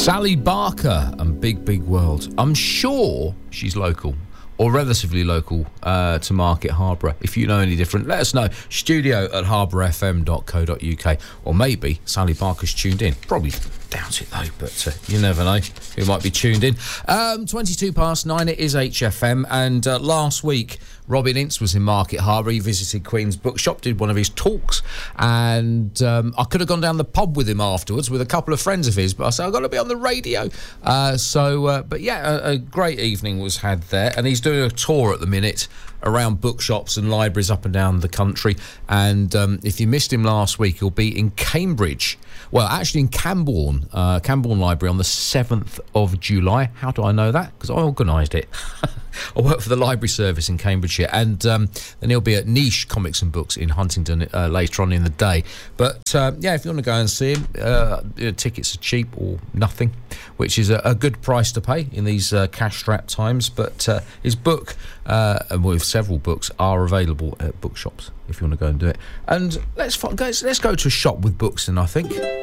Sally Barker and Big Big World. I'm sure she's local, or relatively local, to Market Harborough. If you know any different, let us know. studio@harbourfm.co.uk. Or maybe Sally Barker's tuned in. Probably doubt it though, but you never know who might be tuned in. 9:22, it is HFM, and last week Robin Ince was in Market Harbour. He visited Queen's Bookshop, did one of his talks, and I could have gone down the pub with him afterwards with a couple of friends of his, but I said I've got to be on the radio. But yeah, a great evening was had there, and he's doing a tour at the minute around bookshops and libraries up and down the country. And if you missed him last week, he'll be in Cambridge. Well, actually in Cambourne Library on the 7th of July. How do I know that? Because I organised it. I work for the library service in Cambridgeshire, and then he'll be at Niche Comics and Books in Huntingdon later on in the day. But yeah, if you want to go and see him, tickets are cheap or nothing, which is a good price to pay in these cash-strapped times. But his book, and with several books, are available at bookshops if you want to go and do it. And let's go to a shop with books, and I think.